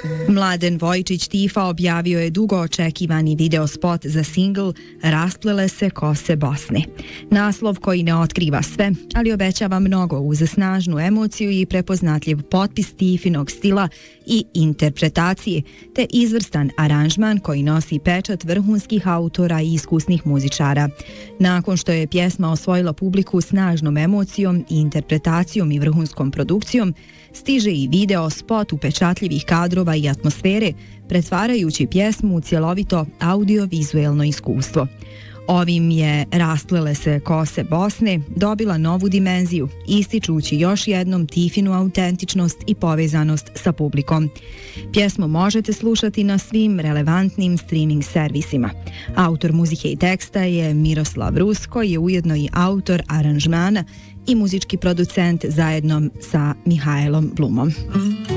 Mladen Vojčić Tifa objavio je dugo očekivani videospot za singl Rasplele se kose Bosne. Naslov koji ne otkriva sve, ali obećava mnogo uz snažnu emociju i prepoznatljiv potpis Tifinog stila i interpretacije, te izvrstan aranžman koji nosi pečat vrhunskih autora i iskusnih muzičara. Nakon što je pjesma osvojila publiku snažnom emocijom i interpretacijom i vrhunskom produkcijom, stiže i video spot upečatljivih kadrova i atmosfere, pretvarajući pjesmu u cjelovito audio-vizuelno iskustvo. Ovim je Rasplele se kose Bosne dobila novu dimenziju, ističući još jednom Tifinu autentičnost i povezanost sa publikom. Pjesmu možete slušati na svim relevantnim streaming servisima. Autor muzike i teksta je Miroslav Rus, koji je ujedno i autor aranžmana i muzički producent zajedno sa Mihajlom Blumom.